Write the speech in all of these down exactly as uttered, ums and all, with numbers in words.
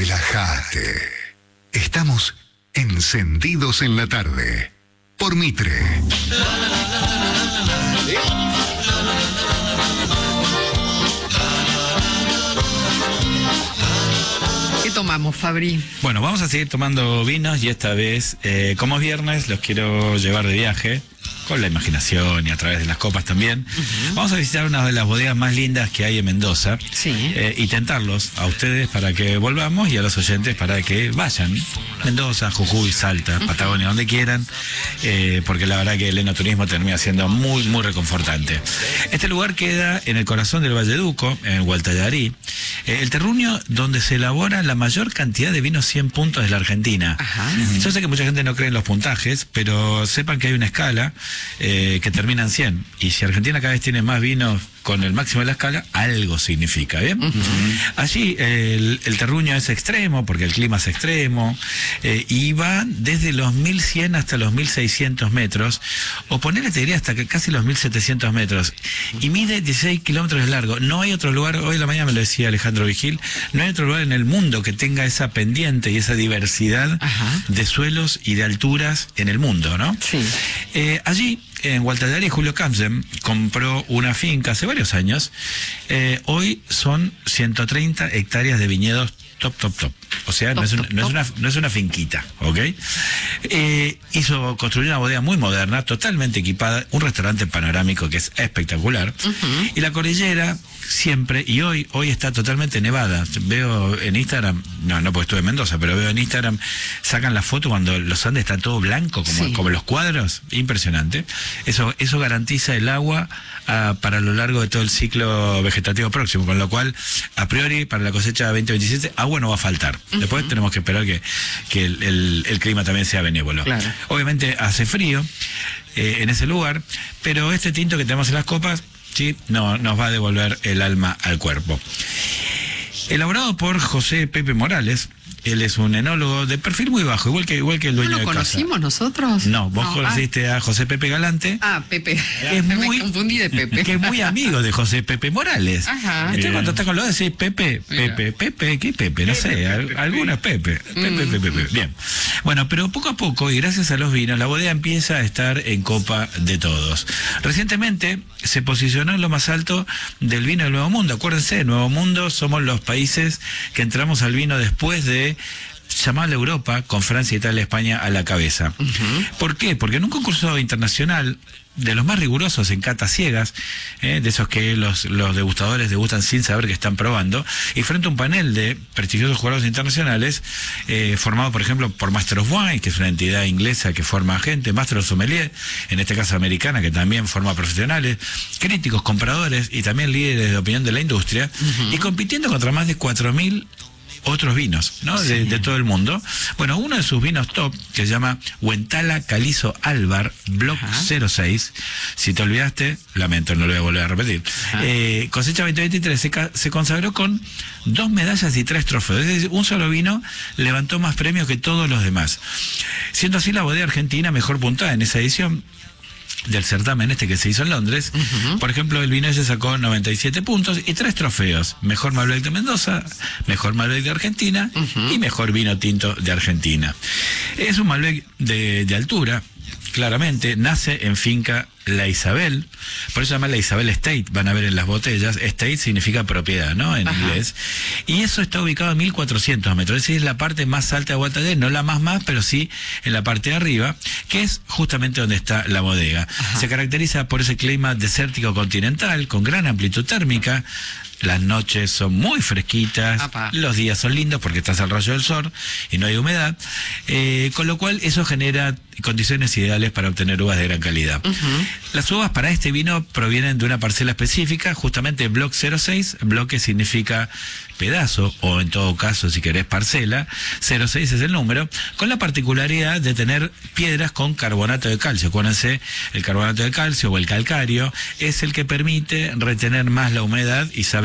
Relájate. Estamos encendidos en la tarde. Por Mitre. ¿Qué tomamos, Fabri? Bueno, vamos a seguir tomando vinos y esta vez, eh, como es viernes, los quiero llevar de viaje con la imaginación y a través de las copas también. Uh-huh. Vamos a visitar una de las bodegas más lindas que hay en Mendoza. Sí. Eh, y tentarlos a ustedes para que volvamos y a los oyentes para que vayan. Mendoza, Jujuy, Salta, uh-huh. Patagonia, donde quieran, eh, porque la verdad que el enoturismo termina siendo muy, muy reconfortante. Este lugar queda en el corazón del Valleduco, en Gualtallarí, eh, el terruño donde se elabora la mayor cantidad de vinos cien puntos de la Argentina. Uh-huh. Yo sé que mucha gente no cree en los puntajes, pero sepan que hay una escala Eh, que terminan cien, y si Argentina cada vez tiene más vinos con el máximo de la escala, algo significa, ¿bien? Uh-huh. Allí eh, el, el terruño es extremo, porque el clima es extremo, eh, y va desde los mil cien hasta los mil seiscientos metros, o ponerle, te diría, hasta que casi los mil setecientos metros, y mide dieciséis kilómetros de largo. No hay otro lugar, hoy en la mañana me lo decía Alejandro Vigil, no hay otro lugar en el mundo que tenga esa pendiente y esa diversidad uh-huh. de suelos y de alturas en el mundo, ¿no? Sí. Eh, allí, en Gualtallarí, Julio Kamsen compró una finca hace varios años. Eh, hoy son ciento treinta hectáreas de viñedos top, top, top. O sea, top, no, es un, top, no, es una, no es una finquita, ¿ok? Eh, hizo, construyó una bodega muy moderna, totalmente equipada, un restaurante panorámico que es espectacular. Uh-huh. Y la cordillera siempre, y hoy hoy está totalmente nevada. Veo en Instagram, no, no porque estuve en Mendoza, pero veo en Instagram, sacan la foto cuando los Andes está todo blanco, como, sí. como los cuadros, impresionante. Eso, eso garantiza el agua uh, para lo largo de todo el ciclo vegetativo próximo, con lo cual, a priori, para la cosecha veinte veintisiete, agua no va a faltar. Uh-huh. Después tenemos que esperar que, que el, el, el clima también sea benévolo. Claro. Obviamente hace frío eh, en ese lugar, pero este tinto que tenemos en las copas, sí, no, nos va a devolver el alma al cuerpo. Elaborado por José Pepe Morales. Él es un enólogo de perfil muy bajo, igual que igual que el dueño de casa. ¿No lo conocimos nosotros? No, vos no, conociste ah. a José Pepe Galante. Ah, Pepe. Que es muy, me confundí de Pepe. Que es muy amigo de José Pepe Morales. Ajá. Entonces Bien. Cuando estás con lo decís Pepe, Pepe, Pepe, Pepe, ¿qué Pepe? No Pepe, sé, Pepe, Pepe. alguna Pepe. Pepe, mm. Pepe, Pepe. Bien. Bueno, pero poco a poco, y gracias a los vinos, la bodega empieza a estar en copa de todos. Recientemente se posicionó en lo más alto del vino del Nuevo Mundo. Acuérdense, Nuevo Mundo somos los países que entramos al vino después de llamar a la Europa, con Francia, Italia, España a la cabeza. Uh-huh. ¿Por qué? Porque en un concurso internacional de los más rigurosos en catas ciegas, eh, de esos que los, los degustadores degustan sin saber que están probando, y frente a un panel de prestigiosos jurados internacionales, eh, formado por ejemplo por Master of Wine, que es una entidad inglesa que forma gente, Master of Sommelier, en este caso americana, que también forma profesionales, críticos, compradores y también líderes de opinión de la industria, uh-huh. y compitiendo contra más de cuatro mil otros vinos, ¿no? Sí. De, de todo el mundo. Bueno, uno de sus vinos top, que se llama Huentala Calizo Albar, Block Ajá. cero seis. Si te olvidaste, lamento, no lo voy a volver a repetir. Eh, cosecha veinte veintitrés se, se consagró con dos medallas y tres trofeos. Es decir, un solo vino levantó más premios que todos los demás. Siendo así la bodega argentina mejor puntada en esa edición del certamen este que se hizo en Londres. Uh-huh. Por ejemplo, el vino ese sacó noventa y siete puntos y tres trofeos: mejor Malbec de Mendoza, mejor Malbec de Argentina uh-huh. y mejor vino tinto de Argentina. Es un Malbec de, de altura, claramente. Nace en finca La Isabel, por eso se llama La Isabel Estate. Van a ver en las botellas, estate significa propiedad, ¿no? En Ajá. inglés. Y eso está ubicado a mil cuatrocientos metros, es decir, es la parte más alta de Gualtallarí, no la más más, pero sí en la parte de arriba, que es justamente donde está la bodega. Ajá. Se caracteriza por ese clima desértico continental, con gran amplitud térmica. Las noches son muy fresquitas, Apa. los días son lindos porque estás al rayo del sol y no hay humedad, eh, con lo cual eso genera condiciones ideales para obtener uvas de gran calidad. Uh-huh. Las uvas para este vino provienen de una parcela específica, justamente Block cero seis, bloque significa pedazo, o en todo caso, si querés, parcela, cero seis es el número, con la particularidad de tener piedras con carbonato de calcio. Acuérdense, el carbonato de calcio o el calcario es el que permite retener más la humedad y sabe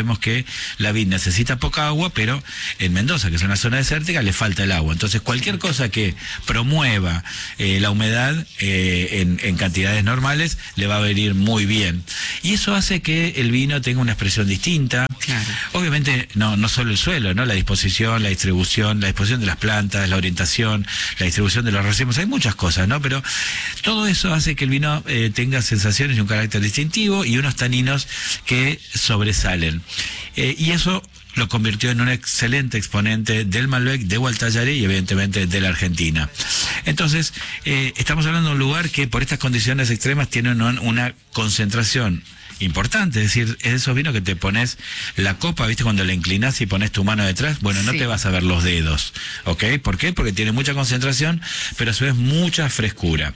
sabemos que la vid necesita poca agua, pero en Mendoza, que es una zona desértica, le falta el agua. Entonces, cualquier cosa que promueva eh, la humedad eh, en, en cantidades normales le va a venir muy bien. Y eso hace que el vino tenga una expresión distinta. Claro. Obviamente, no, no solo el suelo, ¿no? La disposición, la distribución, la disposición de las plantas, la orientación, la distribución de los racimos, hay muchas cosas, ¿no? Pero todo eso hace que el vino eh, tenga sensaciones y un carácter distintivo y unos taninos que sobresalen. Eh, y eso lo convirtió en un excelente exponente del Malbec, de Gualtallarí y evidentemente de la Argentina. Entonces, eh, estamos hablando de un lugar que por estas condiciones extremas tiene una, una concentración importante, es decir, es de esos vinos que te pones la copa, ¿viste? Cuando la inclinás y pones tu mano detrás, bueno, no sí. te vas a ver los dedos, ¿ok? ¿Por qué? Porque tiene mucha concentración, pero a su vez mucha frescura.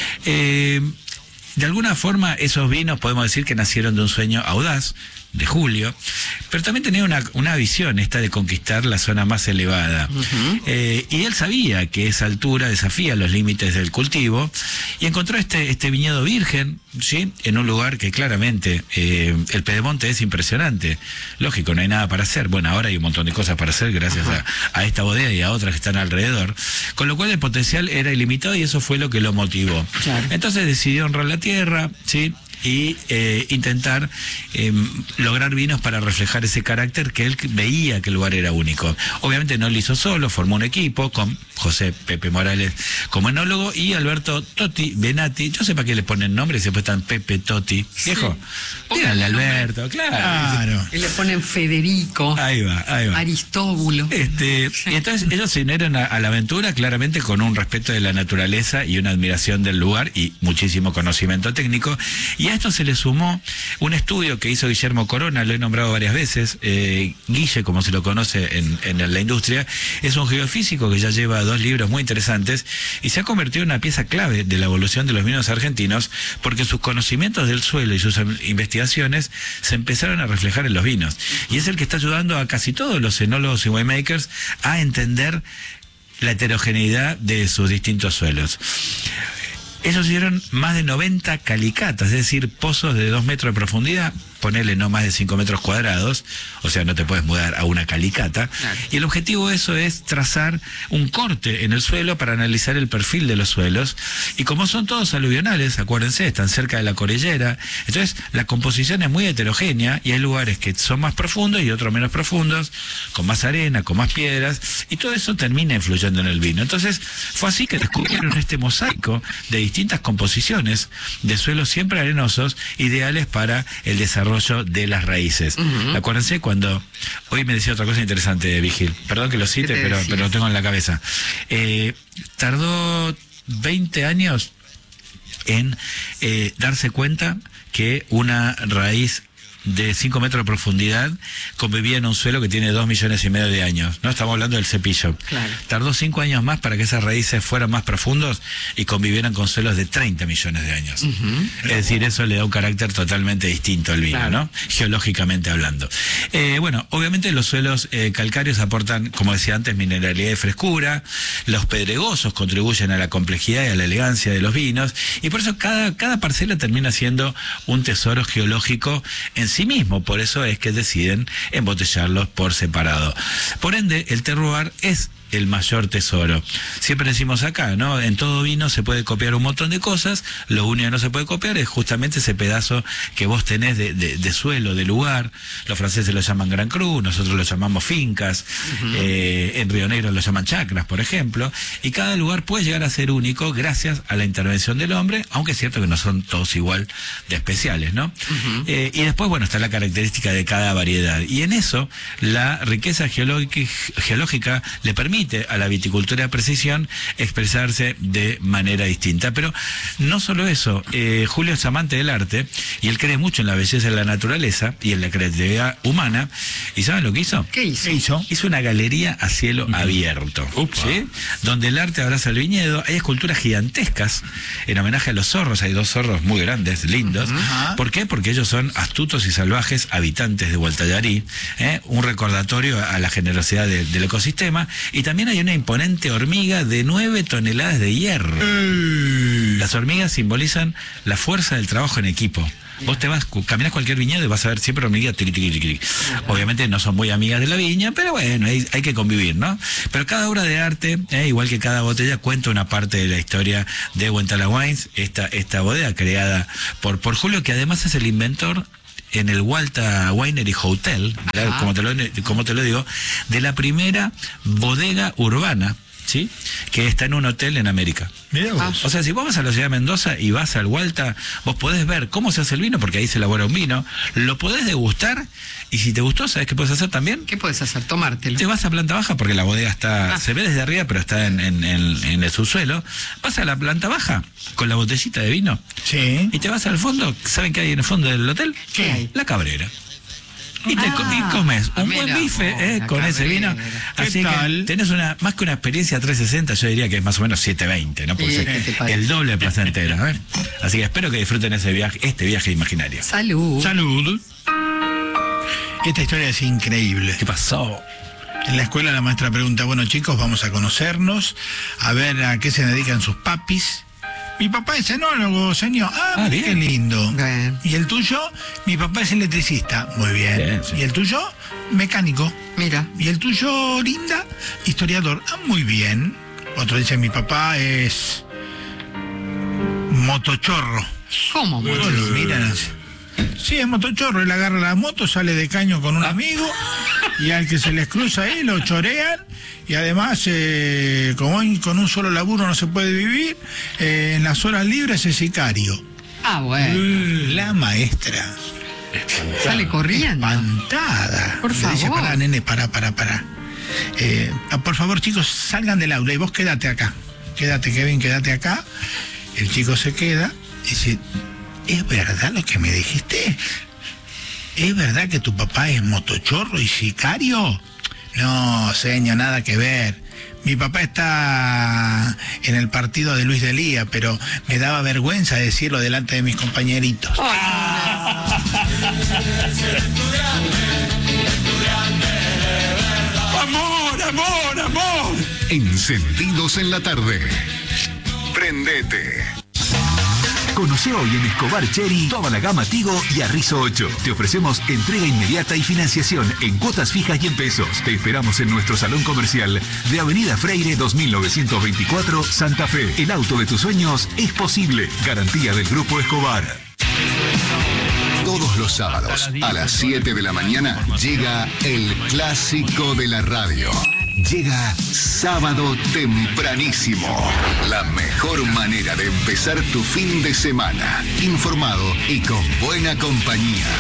Eh, de alguna forma, esos vinos podemos decir que nacieron de un sueño audaz, de Julio, pero también tenía una, una visión esta de conquistar la zona más elevada. Uh-huh. eh, y él sabía que esa altura desafía los límites del cultivo y encontró este, este viñedo virgen, ¿sí? En un lugar que claramente eh, el Pedemonte es impresionante. Lógico, no hay nada para hacer. Bueno, ahora hay un montón de cosas para hacer gracias a, a esta bodega y a otras que están alrededor, con lo cual el potencial era ilimitado y eso fue lo que lo motivó. Claro. Entonces decidió honrar la tierra, ¿sí? y eh, intentar eh, lograr vinos para reflejar ese carácter que él veía que el lugar era único. Obviamente no lo hizo solo, formó un equipo con José Pepe Morales como enólogo y Alberto Totti Benati. Yo sé para qué le ponen nombres y después están Pepe Totti. Sí. Viejo, díganle Alberto, claro. claro. Y le ponen Federico. Ahí va, ahí va. Aristóbulo. Este, y entonces ellos se unieron a, a la aventura claramente con un respeto de la naturaleza y una admiración del lugar y muchísimo conocimiento técnico. Y a esto se le sumó un estudio que hizo Guillermo Corona, lo he nombrado varias veces, eh, Guille, como se lo conoce en, en la industria, es un geofísico que ya lleva dos libros muy interesantes y se ha convertido en una pieza clave de la evolución de los vinos argentinos porque sus conocimientos del suelo y sus investigaciones se empezaron a reflejar en los vinos. Y es el que está ayudando a casi todos los enólogos y winemakers a entender la heterogeneidad de sus distintos suelos. Ellos hicieron más de noventa calicatas, es decir, pozos de dos metros de profundidad, ponerle no más de cinco metros cuadrados, o sea, no te puedes mudar a una calicata. Claro. Y el objetivo de eso es trazar un corte en el suelo para analizar el perfil de los suelos. Y como son todos aluvionales, acuérdense, están cerca de la cordillera, entonces la composición es muy heterogénea y hay lugares que son más profundos y otros menos profundos, con más arena, con más piedras, y todo eso termina influyendo en el vino. Entonces, fue así que descubrieron este mosaico de distintas composiciones de suelos siempre arenosos, ideales para el desarrollo de las raíces. Uh-huh. Acuérdense cuando hoy me decía otra cosa interesante, Vigil, perdón que lo cite, pero, pero lo tengo en la cabeza. Eh, tardó veinte años en eh, darse cuenta que una raíz de cinco metros de profundidad convivía en un suelo que tiene dos millones y medio de años. No estamos hablando del cepillo. Claro. Tardó cinco años más para que esas raíces fueran más profundos y convivieran con suelos de treinta millones de años. Uh-huh. Es decir, eso le da un carácter totalmente distinto al vino, claro, ¿no? Geológicamente hablando. Eh, bueno, obviamente los suelos eh, calcáreos aportan, como decía antes, mineralidad y frescura. Los pedregosos contribuyen a la complejidad y a la elegancia de los vinos. Y por eso cada, cada parcela termina siendo un tesoro geológico en sí mismo, por eso es que deciden embotellarlos por separado. Por ende, el terroir es el mayor tesoro. Siempre decimos acá, ¿no? En todo vino se puede copiar un montón de cosas, lo único que no se puede copiar es justamente ese pedazo que vos tenés de, de, de suelo, de lugar. Los franceses lo llaman Grand Cru, nosotros lo llamamos fincas, uh-huh. eh, en Río Negro lo llaman chacras, por ejemplo, y cada lugar puede llegar a ser único gracias a la intervención del hombre, aunque es cierto que no son todos igual de especiales, ¿no? Uh-huh. Eh, y después, bueno, está la característica de cada variedad, y en eso la riqueza geológica, geológica le permite a la viticultura de precisión expresarse de manera distinta. Pero no solo eso, eh, Julio es amante del arte y él cree mucho en la belleza de la naturaleza y en la creatividad humana. ¿Y saben lo que hizo? ¿Qué hizo? ¿Qué hizo? Hizo una galería a cielo uh-huh. abierto, ¿sí? Donde el arte abraza el viñedo. Hay esculturas gigantescas en homenaje a los zorros. Hay dos zorros muy grandes, lindos. Uh-huh. ¿Por qué? Porque ellos son astutos y salvajes habitantes de Gualtallarí, ¿eh? Un recordatorio a la generosidad de, del ecosistema. Y también hay una imponente hormiga de nueve toneladas de hierro. Mm. Las hormigas simbolizan la fuerza del trabajo en equipo. Vos te vas, cu- caminás cualquier viñedo y vas a ver siempre hormiguitas, tiri, tiri, tiri. Obviamente no son muy amigas de la viña, pero bueno, hay, hay que convivir, ¿no? Pero cada obra de arte, eh, igual que cada botella, cuenta una parte de la historia de Huentala Wines, esta, esta bodega creada por, por Julio, que además es el inventor en el Walta Winery Hotel, como te, lo, como te lo digo, de la primera bodega urbana, ¿sí? Que está en un hotel en América. Mirá vos. O sea, si vos vas a la ciudad de Mendoza y vas al Walta, vos podés ver cómo se hace el vino, porque ahí se elabora un vino, lo podés degustar, y si te gustó, ¿sabés qué puedes hacer también? ¿Qué puedes hacer? Tomártelo. Te vas a planta baja, porque la bodega está, Ah. se ve desde arriba, pero está en, en, en, en el subsuelo. Vas a la planta baja con la botellita de vino Sí. y te vas al fondo. ¿Saben qué hay en el fondo del hotel? ¿Qué hay? La Cabrera. Y, te, co- y Ah, comes un mira buen bife vos, eh, la con ese Cabrera. vino. ¿Qué Así tal? que tenés una más que una experiencia trescientos sesenta, yo diría que es más o menos setecientos veinte, ¿no? Porque Sí, es ¿qué te parece? el doble de placentero. ¿eh? Así que espero que disfruten ese viaje, este viaje imaginario. Salud. Salud. Esta historia es increíble. ¿Qué pasó? En la escuela la maestra pregunta, bueno chicos, vamos a conocernos, a ver a qué se dedican sus papis. Mi papá es enólogo, señor. Ah, Ah, mire qué bien. lindo. Bien. ¿Y el tuyo? Mi papá es electricista. Muy bien. Bien, sí. ¿Y el tuyo? Mecánico. Mira. ¿Y el tuyo, Linda? Historiador. Ah, muy bien. Otro dice, mi papá es motochorro. ¿Cómo, Todos mucho? lo miran así. Sí, es motochorro. Él agarra la moto, sale de caño con un amigo y al que se les cruza ahí lo chorean. Y además, eh, como hoy con un solo laburo no se puede vivir, eh, en las horas libres es sicario. Ah, bueno. La maestra. Sale corriendo. Espantada. Por Le dice, favor. pará, nene, pará, pará, pará. Eh, ah, por favor, chicos, salgan del aula y vos quédate acá. Quédate, Kevin, quédate acá. El chico se queda y dice, ¿es verdad lo que me dijiste? ¿Es verdad que tu papá es motochorro y sicario? No, señor, nada que ver. Mi papá está en el partido de Luis Delía, pero me daba vergüenza decirlo delante de mis compañeritos. ¡Amor, amor, amor! Encendidos en la tarde. Prendete. Conoce hoy en Escobar Cherry toda la gama Tigo y Arrizo ocho. Te ofrecemos entrega inmediata y financiación en cuotas fijas y en pesos. Te esperamos en nuestro salón comercial de Avenida Freire dos mil novecientos veinticuatro, Santa Fe. El auto de tus sueños es posible. Garantía del Grupo Escobar. Todos los sábados a las siete de la mañana llega el clásico de la radio. Llega sábado tempranísimo. La mejor manera de empezar tu fin de semana. Informado y con buena compañía.